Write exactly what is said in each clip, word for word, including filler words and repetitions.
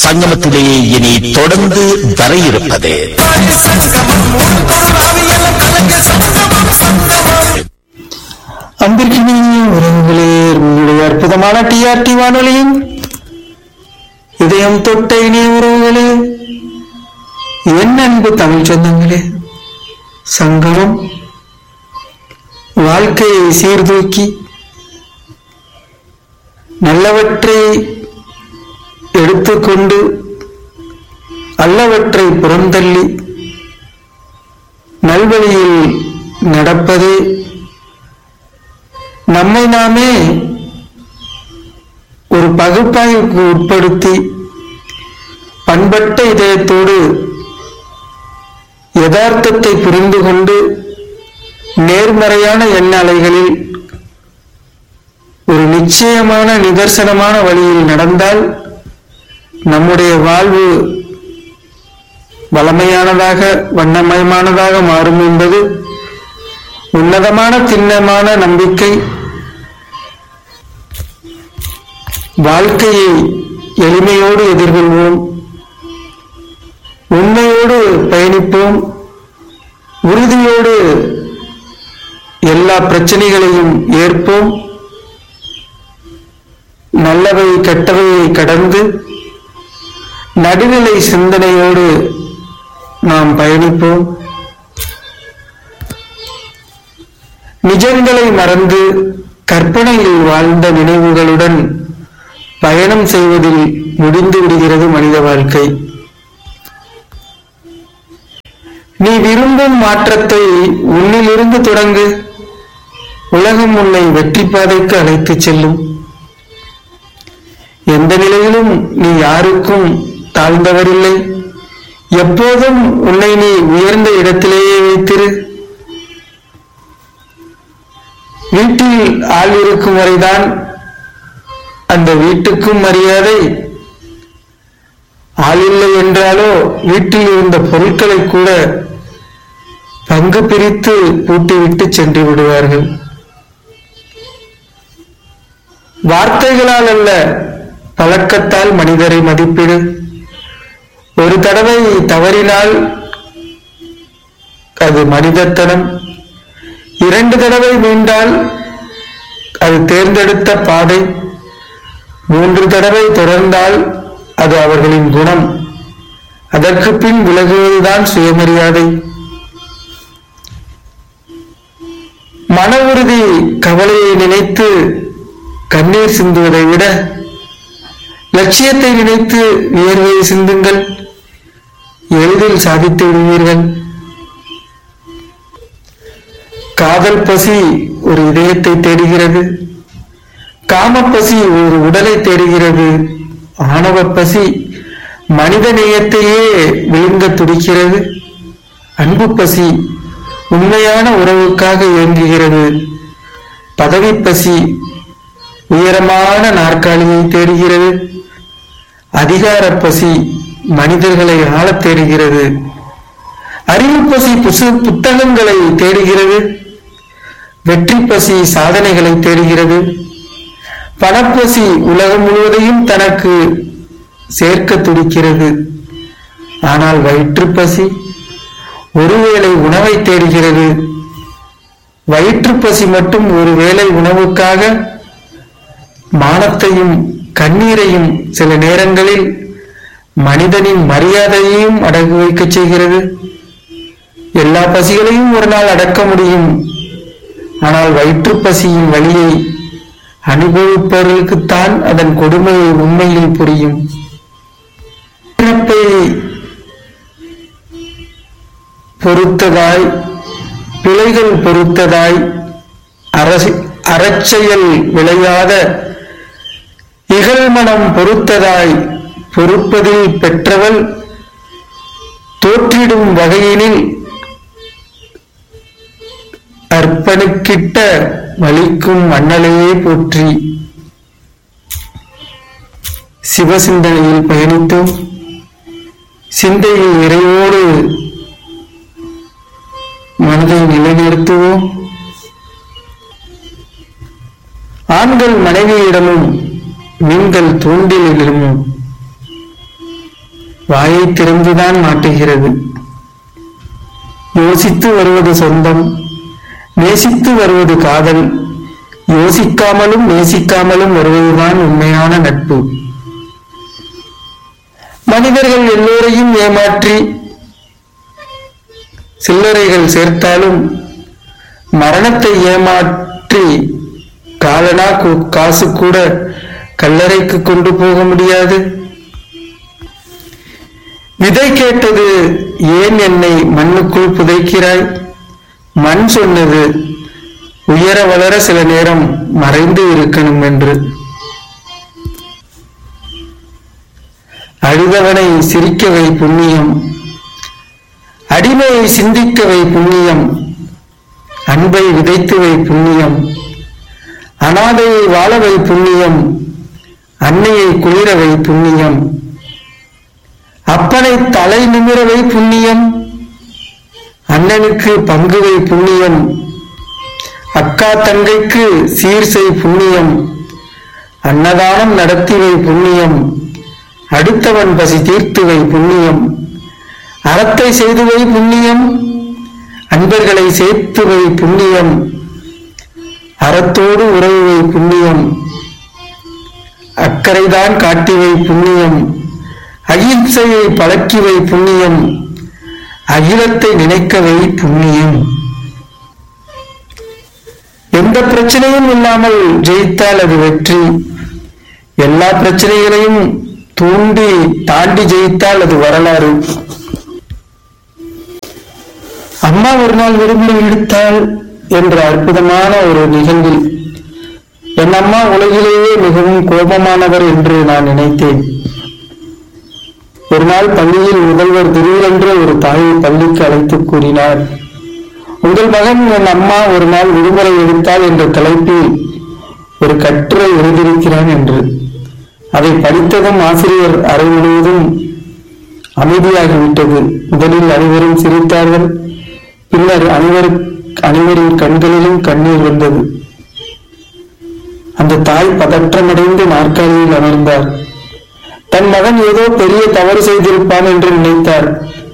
சங்கமத்திலேயே இனி தொடர்ந்து வர இருப்பது அன்பிற்கினி உறவுகளே, உங்களுடைய அற்புதமான டிஆர்டி வானொலியும் இதயம் தொட்ட இனிய உறவுகளே, என் அன்பு தமிழ் சொந்தங்களே, சங்கமம் வாழ்க்கையை சீர்தூக்கி நல்லவற்றை எடுத்துக்கொண்டு அல்லவற்றை புறந்தள்ளி நல்வழியில் நடப்பதே நம்மை நாமே ஒரு பகுப்பாய்வுக்கு உட்படுத்தி பண்பட்ட இதயத்தோடு யதார்த்தத்தை புரிந்து கொண்டு நேர்மறையான எண்ண அலைகளில் ஒரு நிச்சயமான நிதர்சனமான வழியில் நடந்தால் நம்முடைய வாழ்வு வளமையானதாக வண்ணமயமானதாக மாறும் என்பது உன்னதமான திண்ணமான நம்பிக்கை. வாழ்க்கையை எளிமையோடு எதிர்கொள்வோம், உண்மையோடு பயணிப்போம், உறுதியோடு எல்லா பிரச்சனைகளையும் ஏற்போம், நல்லவை கெட்டவையை கடந்து நடுநிலை சிந்தனையோடு நாம் பயணிப்போம். நிஜங்களை மறந்து கற்பனையில் வாழ்ந்த நினைவுகளுடன் பயணம் செய்வதில் முடிந்து விடுகிறது மனித வாழ்க்கை. நீ விரும்பும் மாற்றத்தை உன்னிலிருந்து தொடங்கு. உலகம் உன்னை வெற்றி பாதைக்கு அழைத்துச் செல்லும். எந்த நிலையிலும் நீ யாருக்கும் தாழ்ந்தவரில்லை. எப்போதும் உன்னை நீ உயர்ந்த இடத்திலேயே வைத்திரு. வீட்டில் ஆள் இருக்கும் வரைதான் அந்த வீட்டுக்கும் மரியாதை. ஆள் இல்லை என்றாலோ வீட்டில் இருந்த பொருட்களை கூட பங்கு பிரித்து பூட்டிவிட்டு சென்று விடுவார்கள். வார்த்தைகளால் அல்ல, பழக்கத்தால் மனிதரை மதிப்பிடு. ஒரு தடவை தவறினால் அது மனிதத்தனம். இரண்டு தடவை மீண்டால் அது தேர்ந்தெடுத்த பாதை. மூன்று தடவை தொடர்ந்தால் அது அவர்களின் குணம். அதற்கு பின் விலகுவதுதான் சுயமரியாதை. மன உறுதி கவலையை நினைத்து கண்ணீர் சிந்துவதை விட லட்சியத்தை நினைத்து வியர்வையை சிந்துங்கள். எளிதில் சாதித்து விடுவீர்கள். காதல் பசி ஒரு இதயத்தை தேடுகிறது. காமப்பசி ஒரு உடலை தேடுகிறது. ஆணவ பசி மனித நேயத்தையே விழுங்க துடிக்கிறது. அன்பு பசி உண்மையான உறவுக்காக இயங்குகிறது. பதவி பசி உயரமான நாற்காலியை தேடுகிறது. அதிகார பசி மனிதர்களை ஆளத் தேடுகிறது. அறிவு பசி புசு புத்தகங்களை தேடுகிறது. வெற்றி பசி சாதனைகளை தேடுகிறது. பணப்பசி உலகம் முழுவதையும் தனக்கு சேர்க்க துடிக்கிறது. ஆனால் வயிற்று பசி ஒருவேளை உணவை தேடுகிறது. வயிற்று பசி மட்டும் ஒருவேளை உணவுக்காக மானத்தையும் கண்ணீரையும் சில நேரங்களில் மனிதனின் மரியாதையையும் அடகு வைக்க செய்கிறது. எல்லா பசிகளையும் ஒரு நாள் அடக்க முடியும். ஆனால் வயிற்று பசியின் வலியை அனுபவிப்பவர்களுக்குத்தான் அதன் கொடுமையை உண்மையில் புரியும். பிறப்பை பொறுத்ததாய், பிழைகள் பொறுத்ததாய், அரசு அறச்செயல் விளையாத இகழ்மனம் பொறுத்ததாய் பொறுப்பதில் பெற்றவள் தோற்றிடும் வகையினில் அர்ப்பணிக்கிட்ட வலிக்கும் மண்ணலையே போற்றி. சிவசிந்தனையில் பயணித்தோம். சிந்தையில் இறைவோடு மனதை நிலைநிறுத்துவோம். ஆண்கள் மனைவியிடமும், மீன்கள் தூண்டிலிடமும் வாயை திறந்துதான் மாட்டுகிறது. யோசித்து வருவது சொந்தம், நேசித்து வருவது காதல், யோசிக்காமலும் நேசிக்காமலும் வருவதுதான் உண்மையான நட்பு. மனிதர்கள் எல்லோரையும் ஏமாற்றி சில்லறைகள் சேர்த்தாலும் மரணத்தை ஏமாற்றி காலனா காசு கூட கல்லறைக்கு கொண்டு போக முடியாது. விதை கேட்டது, ஏன் என்னை மண்ணுக்குள் புதைக்கிறாய்? மண் சொன்னது, உயர வளர சில நேரம் மறைந்து இருக்கணும் என்று. அழுதவனை சிரிக்கவை புண்ணியம், அடிமையை சிந்திக்கவை புண்ணியம், அன்பை விதைத்துவை புண்ணியம், அனாதையை வாழவை புண்ணியம், அன்னையை குளிரவை புண்ணியம், அப்பனை தலை நிமிரவை புண்ணியம், அண்ணனுக்கு பங்குவை புண்ணியம், அக்கா தங்கைக்கு சீர்செய் புண்ணியம், அன்னதானம் நடத்திவை புண்ணியம், அடுத்தவன் பசி தீர்த்துவை புண்ணியம், அறத்தை செய்துவை புண்ணியம், அன்பர்களை சேர்த்துவை புண்ணியம், அறத்தோடு உறவுவை புண்ணியம், அக்கறைதான் காட்டிவை புண்ணியம், அகிம்சையை பழக்கிவை புண்ணியம், அகிலத்தை நினைக்கவை புண்ணியம். எந்த பிரச்சனையும் இல்லாமல் ஜெயித்தால் அது வெற்றி. எல்லா பிரச்சனைகளையும் தூண்டி தாண்டி ஜெயித்தால் அது வரலாறு. அம்மா ஒரு நாள் விடுமுறை எடுத்தாள் என்ற அற்புதமான ஒரு நிகழ்வில் என் அம்மா உலகிலேயே மிகவும் கோபமானவர் என்று நான் நினைத்தேன். ஒரு நாள் பள்ளியில் முதல்வர் திடீரென்று ஒரு தாயை பள்ளிக்கு அழைத்து கூறினார், உங்கள் மகன் என் அம்மா ஒரு நாள் விடுமுறை எடுத்தால் என்ற தலைப்பில் ஒரு கட்டுரை எழுதியிருக்கிறான் என்று. அதை படித்ததும் ஆசிரியர் அறை முழுவதும் அமைதியாகிவிட்டது. முதலில் அனைவரும் சிரித்தார்கள். பின்னர் அனைவர் அனைவரின் கண்களிலும் கண்ணீர் வந்தது. அந்த தாய் பதற்றமடைந்து நாற்காலியில் அமர்ந்தார். தன் மகன் ஏதோ பெரிய தவறு செய்திருப்பான் என்று நினைத்தார்.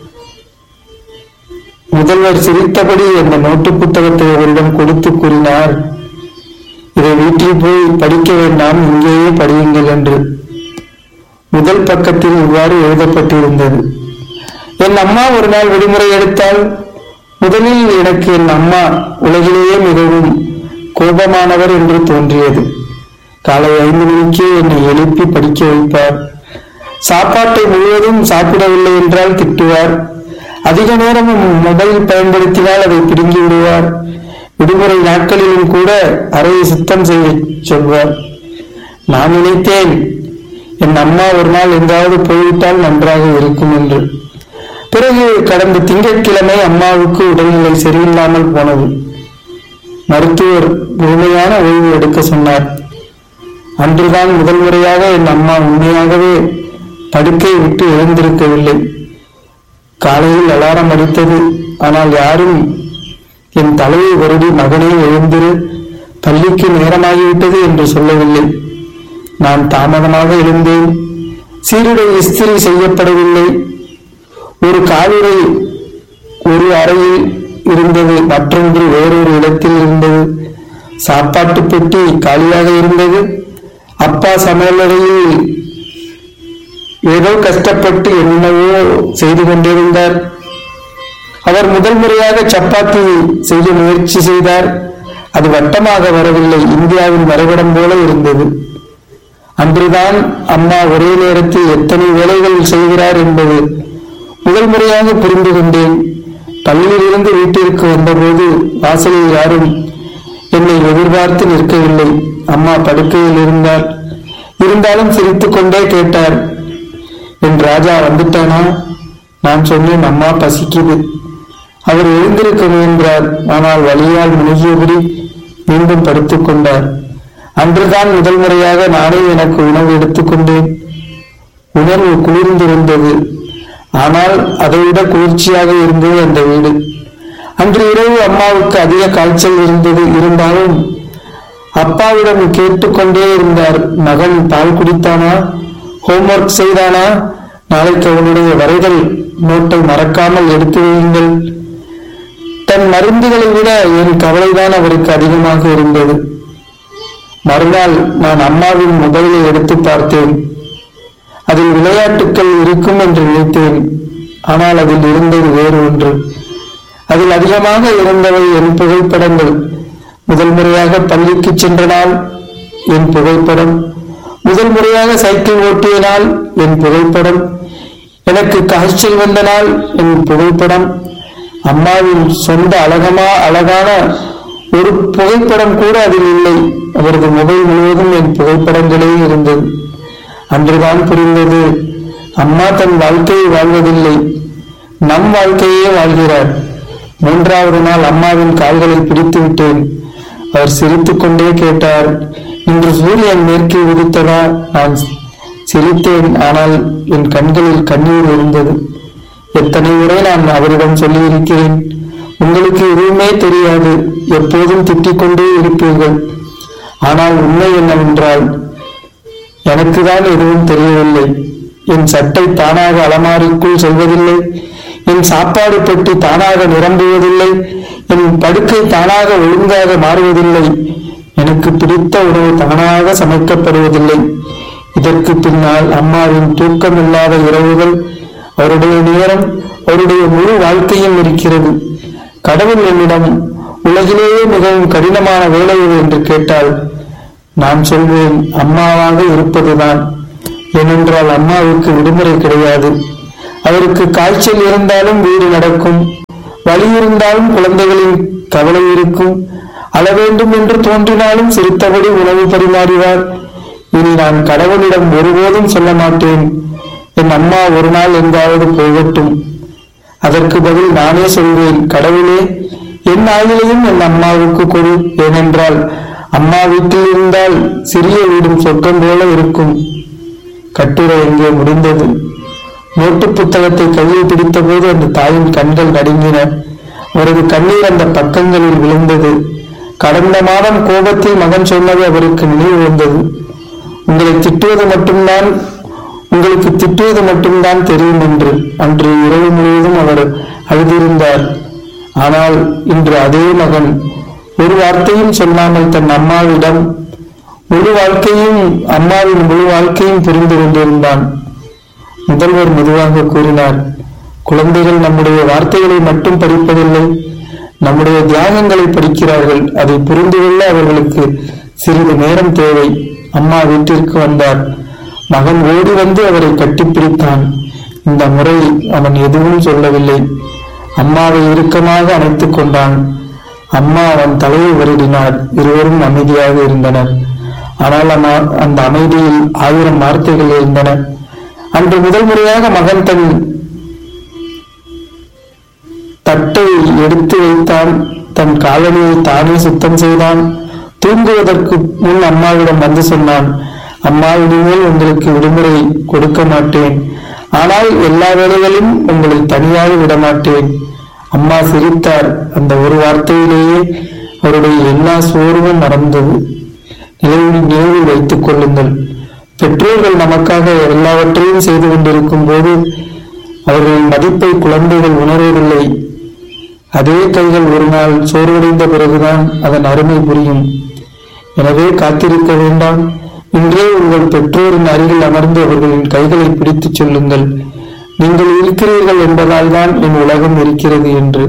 முதல்வர் சிரித்தபடி அந்த நோட்டு புத்தகத்தை அவரிடம் கொடுத்து கூறினார், இதை வீட்டில் போய் படிக்க வேண்டாம், இங்கேயே படியுங்கள் என்று. முதல் பக்கத்தில் இவ்வாறு எழுதப்பட்டிருந்தது, என் அம்மா ஒரு நாள் விடுமுறை எடுத்தால் முதலில் எனக்கு என் அம்மா உலகிலேயே மிகவும் கோபமானவர் என்று தோன்றியது. காலை ஐந்து மணிக்கே என்னை எழுப்பி படிக்க வைப்பார். சாப்பாட்டை முழுவதும் சாப்பிடவில்லை என்றால் திட்டுவார். அதிக நேரம் மொபைல் பயன்படுத்தினால் அதை பிடுங்கி விடுவார். விடுமுறை நாட்களிலும் கூட அறையை சுத்தம் செய்ய சொல்வார். நான் நினைத்தேன், என் அம்மா ஒரு நாள் எங்காவது போய்விட்டால் நன்றாக இருக்கும் என்று. பிறகு கடந்த திங்கட்கிழமை அம்மாவுக்கு உடல்நிலை சரியில்லாமல் போனது. மருத்துவர் முழுமையான ஓய்வு எடுக்க சொன்னார். அன்றுதான் முதல் முறையாக என் அம்மா உண்மையாகவே படுக்கை விட்டு எழுந்திருக்கவில்லை. காலையில் அலாரம் அடித்தது. ஆனால் யாரும் என் தலையை வருடி மகனே எழுந்திரு, பள்ளிக்கு நேரமாகிவிட்டது என்று சொல்லவில்லை. நான் தாமதமாக எழுந்தேன். சீருடை இஸ்திரி செய்யப்படவில்லை. ஒரு காலுறை ஒரு அறையில் இருந்தது, மற்றொன்று வேறொரு இடத்தில் இருந்தது. சாப்பாட்டு பெட்டி காலியாக இருந்தது. அப்பா சமையலறையில் ஏதோ கஷ்டப்பட்டு என்னவோ செய்து கொண்டிருந்தார். அவர் முதல் முறையாக சப்பாத்தி செய்ய முயற்சி செய்தார். அது வட்டமாக வரவில்லை, இந்தியாவின் வரைபடம் போல இருந்தது. அன்றுதான் அம்மா ஒரே நேரத்தில் எத்தனை வேலைகள் செய்கிறார் என்பது முதல் முறையாக புரிந்து கொண்டேன். பள்ளியிலிருந்து வீட்டிற்கு வந்தபோது வாசலில் யாரும் என்னை எதிர்பார்த்து நிற்கவில்லை. அம்மா படுக்கையில் இருந்தார். இருந்தாலும் சிரித்துக் கொண்டே கேட்டார், என் ராஜா வந்துட்டானா? நான் சொன்னேன், அம்மா பசிக்குது. அவர் எழுந்திருக்க முயன்றார். ஆனால் வலியால் முழுகியபடி மீண்டும் படுத்துக் கொண்டார். அன்றுதான் முதல் முறையாக நானே எனக்கு உணவு எடுத்துக்கொண்டேன். உணர்வு குளிர்ந்திருந்தது. ஆனால் அதைவிட குளிர்ச்சியாக இருந்தது அந்த வீடு. அன்று இரவு அம்மாவுக்கு அதிக காய்ச்சல் இருந்தது. இருந்தாலும் அப்பாவிடம் கேட்டுக்கொண்டே இருந்தார், மகன் பால் குடித்தானா, ஹோம்ஒர்க் செய்தானா, நாளைக்கு அவனுடைய வரைதல் நோட்டை மறக்காமல் எடுத்து வையுங்கள். தன் மருந்துகளை விட என் கவலைதான் அவருக்கு அதிகமாக இருந்தது. மறுநாள் நான் அம்மாவின் மொபைலை எடுத்து பார்த்தேன். அதில் விளையாட்டுக்கள் இருக்கும் என்று நினைத்தேன். ஆனால் அதில் இருந்தது வேறு ஒன்று. அதில் அதிகமாக இருந்தவை என் புகைப்படங்கள். முதல் முறையாக பள்ளிக்கு சென்ற நாள் என் புகைப்படம், முதல் முறையாக சைக்கிள் ஓட்டிய நாள் என் புகைப்படம், எனக்கு காய்ச்சல் வந்த நாள் என் புகைப்படம். அம்மாவின் சொந்த அழகமா அழகான ஒரு புகைப்படம் கூட அதில் இல்லை. அவரது மொபைல் முழுவதும் என் புகைப்படங்களே இருந்தது. அன்றுதான் புரிந்தது, அம்மா தன் வாழ்க்கையை வாழ்வதில்லை, நம் வாழ்க்கையே வாழ்கிறார். மூன்றாவது நாள் அம்மாவின் கால்களை பிடித்து விட்டேன். அவர் சிரித்துக் கொண்டே கேட்டார், இன்று சூரியன் மேற்கில் உதித்ததா? நான் சிரித்தேன். ஆனால் என் கண்களில் கண்ணீர் இருந்தது. எத்தனை முறை நான் அவரிடம் சொல்லியிருக்கிறேன், உங்களுக்கு எதுவுமே தெரியாது, எப்போதும் திட்டிக் கொண்டே இருப்பீர்கள். ஆனால் உண்மை என்னவென்றால் எனக்குதான் எதுவும் தெரியவில்லை. என் சட்டை தானாக அலமாரிக்குள் செல்வதில்லை, என் சாப்பாடு பெட்டி தானாக நிரம்புவதில்லை, என் படுக்கை தானாக ஒழுங்காக மாறுவதில்லை, எனக்கு பிடித்த உணவு தானாக சமைக்கப்படுவதில்லை. இதற்கு பின்னால் அம்மாவின் தூக்கமில்லாத இரவுகள், அவருடைய நேரம், அவருடைய முழு வாழ்க்கையும் இருக்கிறது. கடவுள் என்னிடம் உலகிலேயே மிகவும் கடினமான வேலை எது என்று கேட்டால் நான் சொல்வேன், அம்மாவாக இருப்பதுதான். ஏனென்றால் அம்மாவுக்கு விடுமுறை கிடையாது. அவருக்கு காய்ச்சல் இருந்தாலும் வீடு நடக்கும், வலி இருந்தாலும் குழந்தைகளின் கவலை இருக்கும், அழ வேண்டும் என்று தோன்றினாலும் சிரித்தபடி உணவு பரிமாறுவார். இனி நான் கடவுளிடம் ஒருபோதும் சொல்ல மாட்டேன், என் அம்மா ஒரு நாள் எங்காவது போகட்டும். அதற்கு பதில் நானே சொல்வேன், கடவுளே, என் ஆயுளையும் என் அம்மாவுக்கு கொடு. ஏனென்றால் அம்மா வீட்டில் இருந்தால் சிறிய வீடும் சொர்க்கம் போல இருக்கும். கட்டுரை எங்கே முடிந்தது. நோட்டு புத்தகத்தை கையில் பிடித்த போது அந்த தாயின் கண்கள் நடுங்கின. அவரது கண்ணீர் அந்த பக்கங்களில் விழுந்தது. கடந்த மாதம் கோபத்தில் மகன் சொன்னது அவருக்கு நினைவு வந்தது. உங்களை திட்டுவது மட்டும்தான் உங்களுக்கு திட்டுவது மட்டும்தான் தெரியும் என்று. அன்று இரவு முழுவதும் அவர் அழுதிருந்தார். ஆனால் இன்று அதே மகன் ஒரு வார்த்தையும் சொல்லாமல் தன் அம்மாவிடம் முழு வாழ்க்கையும் அம்மாவின் முழு வாழ்க்கையும் புரிந்து கொண்டிருந்தான். முதல்வர் மெதுவாக கூறினார், குழந்தைகள் நம்முடைய வார்த்தைகளை மட்டும் படிப்பதில்லை, நம்முடைய தியாகங்களை படிக்கிறார்கள். அதை புரிந்து கொள்ள அவர்களுக்கு சிறிது நேரம் தேவை. அம்மா வீட்டிற்கு வந்தார். மகன் ஓடி வந்து அவரை கட்டிப்பிடித்தான். இந்த முறை அவன் எதுவும் சொல்லவில்லை. அம்மாவை இறுக்கமாக அணைத்துக் கொண்டான். அம்மா அவன் தலையை வருடினார். இருவரும் அமைதியாக இருந்தனர். ஆனால் அந்த அமைதியில் ஆயிரம் வார்த்தைகள் இருந்தன. அன்று முதல் முறையாக மகன் தன் தட்டை எடுத்து வைத்தான். தன் காலணியை தானே சுத்தம் செய்தான். தூங்குவதற்கு முன் அம்மாவிடம் வந்து சொன்னான், அம்மா, இனிமேல் உங்களுக்கு விடுமுறை கொடுக்க மாட்டேன், ஆனால் எல்லா வேலைகளும் உங்களை தனியாக விடமாட்டேன். அம்மா சிரித்தார். அந்த ஒரு வார்த்தையிலேயே அவருடைய எல்லா சோர்வும் மறந்தது. நினைவில் நினைவில் வைத்துக் கொள்ளுங்கள், பெற்றோர்கள் நமக்காக எல்லாவற்றையும் செய்து கொண்டிருக்கும் போது அவர்களின் மதிப்பை குழந்தைகள் உணர்வதில்லை. அதே கைகள் ஒரு நாள் சோர்வடைந்த பிறகுதான் அதன் அருமை புரியும். எனவே காத்திருக்க வேண்டாம். இன்றே உங்கள் பெற்றோரின் அருகில் அமர்ந்து அவர்களின் கைகளை பிடித்துச் சொல்லுங்கள், நீங்கள் இருக்கிறீர்கள் என்பதால் தான் என் உலகம் இருக்கிறது என்று.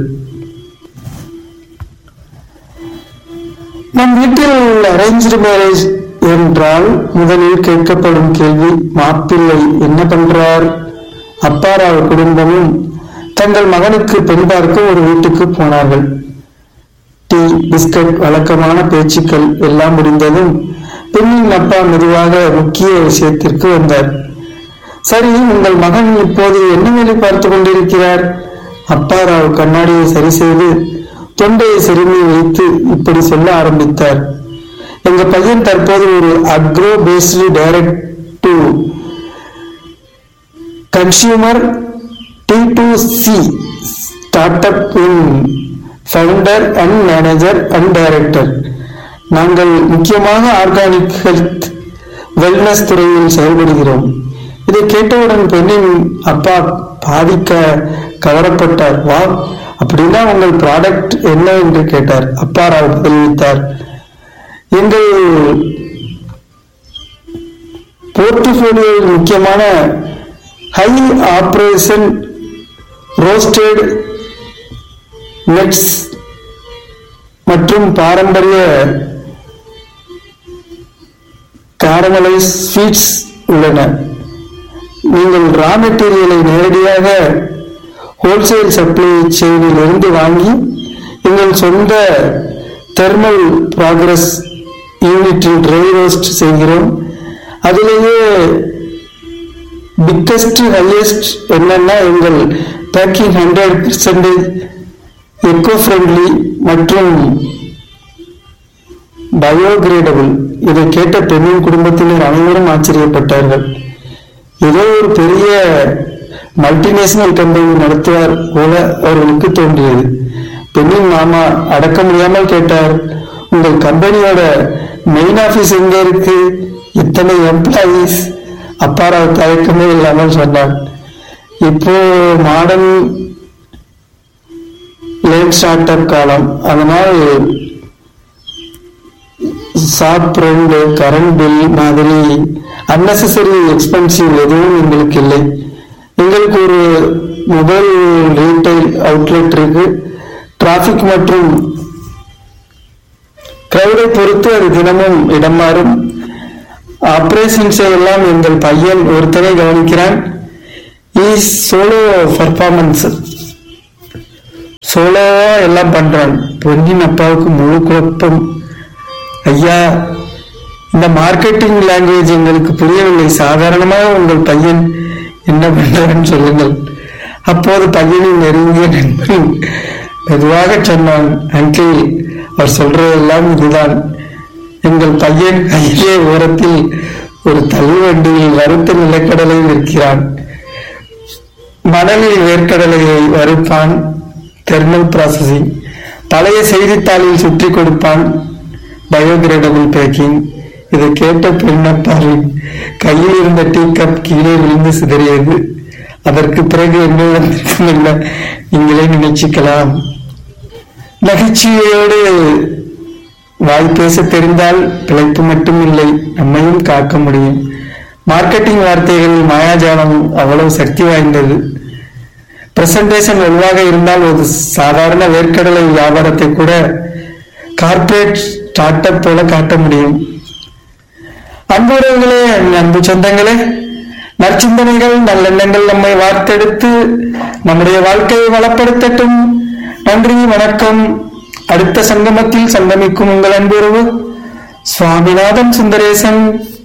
நம் வீட்டில் அரேஞ்ச்டு மேரேஜ் என்றால் முதலில் கேட்கப்படும் கேள்வி, மாப்பிள்ளை என்ன பண்றார்? அப்பாராவ குடும்பமும் தங்கள் மகனுக்கு பெண் பார்க்க ஒரு வீட்டுக்கு போனார்கள். டீ, பிஸ்கட், வழக்கமான பேச்சுக்கள் எல்லாம் முடிந்ததும் பெண்ணின் அப்பா மெதுவாக முக்கிய விஷயத்திற்கு வந்தார். சரி, உங்கள் மகன் இப்போது என்ன வேலை பார்த்து கொண்டிருக்கிறார்? அப்பாராவ் கண்ணாடியை சரி செய்து தொண்டையை செருமி வைத்து இப்படி சொல்ல ஆரம்பித்தார். எங்க பையன் தற்போது ஒரு agro based direct to consumer D to C start up in founder and manager and director. நாங்கள் முக்கியமாக ஆர்கானிக் ஹெல்த் வெல்னஸ் துறையில் செயல்படுகிறோம். இதை கேட்டவுடன் பெண்ணின் அப்பா பாதிக்க கவரப்பட்டார். வா, அப்படின்னா உங்கள் ப்ராடக்ட் என்ன என்று கேட்டார். அப்பா ராவ் பதிலளித்தார், எங்கள் போர்ட்போலியோவில் முக்கியமான ஹை ஆபரேஷன் ரோஸ்டட் நட்ஸ் மற்றும் பாரம்பரிய கேரமலைஸ் ஸ்வீட்ஸ் உள்ளன. நீங்கள் ரா மெட்டீரியலை நேரடியாக ஹோல்சேல் சப்ளை செயினில் இருந்து வாங்கி எங்கள் சொந்த தெர்மல் ப்ராக்ரஸ் யூனிட்டில் ட்ரை ரோஸ்ட் செய்கிறோம். அதிலேயே பிக்கஸ்ட் ஹையஸ்ட் என்னன்னா எங்கள் packing hundred percentage echo friendly மற்றும் பயோகிரேடபிள். இதை கேட்ட பெண்ணின் குடும்பத்தினர் அனைவரும் ஆச்சரியப்பட்டார்கள். ஏதோ ஒரு பெரிய மல்டிநேஷனல் கம்பெனி நடத்துவார் போல அவர்களுக்கு தோன்றியது. பெண்ணின் மாமா அடக்க முடியாமல் கேட்டார், உங்கள் கம்பெனியோட மெயின் ஆபீஸ் எங்க இருக்கு? இத்தனை எம்ப்ளாயீஸ்? அப்பாராவ் தயக்கமே இல்லாமல் சொன்னார், இப்போ மாடர்ன் லேட் ஸ்டார்ட் அப் காலம், அதனால் ஷாப் ரெண்ட், கரண்ட் பில் மாதிரி அன்னெசரி எக்ஸ்பென்சிவ் எதுவும் எங்களுக்கு இல்லை. எங்களுக்கு ஒரு மொபைல் ரீட்டைல் அவுட்லெட் இருக்கு. டிராபிக் மற்றும் கிரௌடை பொறுத்து அது தினமும் இடம் மாறும். ஆபரேஷன்ஸை எல்லாம் எங்கள் பையன் ஒருத்தனை கவனிக்கிறான். இஸ் சோலோ பர்ஃபார்மன்ஸ், சோலோவா எல்லாம் பண்றான். பொன்னின் அப்பாவுக்கு முழு குழப்பம். ஐயா, இந்த மார்க்கெட்டிங் லாங்குவேஜ் எங்களுக்கு புரியவில்லை. சாதாரணமாக உங்கள் பையன் என்ன பண்றான்னு சொல்லுங்கள். அப்போது பையனின் நெருங்கிய நண்பன் மெதுவாக சொன்னான், அங்கிள், அவர் சொல்றதெல்லாம் இதுதான். எங்கள் பையன் கையிலே ஓரத்தில் ஒரு தள்ளுவண்டியில் வறுத்த நிலக்கடலை விற்கிறான். மணலில் வேர்க்கடலையை வறுப்பான், தெர்மல் ப்ராசஸிங். பழைய செய்தித்தாளில் சுற்றி கொடுப்பான், பயோகிரேடபிள் பேக்கிங். இதை கேட்ட பெண்ணப்பாரின் கையில் இருந்த டீ கப் கீழே விழுந்து சிதறியது. அதற்கு பிறகு என்ன நடந்திருக்கும் என்ன நீங்களே நினைச்சுக்கலாம். நகைச்சுவையோடு வாய் பேச தெரிந்தால் பிழைப்பு மட்டும் இல்லை, நம்மையும் காக்க முடியும். மார்க்கெட்டிங் வார்த்தைகளில் மாயாஜாலம் அவ்வளவு சக்தி வாய்ந்தது. பிரசன்டேஷன் வலுவாக இருந்தால் ஒரு சாதாரண வேர்க்கடலை வியாபாரத்தை கூட கார்ப்பரேட் ஸ்டார்ட் அப் போல காட்ட முடியும். அன்புறவுகளே, அன்பு சொந்தங்களே, நற்சிந்தனைகள், நல்லெண்ணங்கள் நம்மை வார்த்தெடுத்து நம்முடைய வாழ்க்கையை வளப்படுத்தட்டும். நன்றி, வணக்கம். அடுத்த சங்கமத்தில் சங்கமிக்கும் உங்கள் அன்புறவு சுவாமிநாதன் சுந்தரேசன்.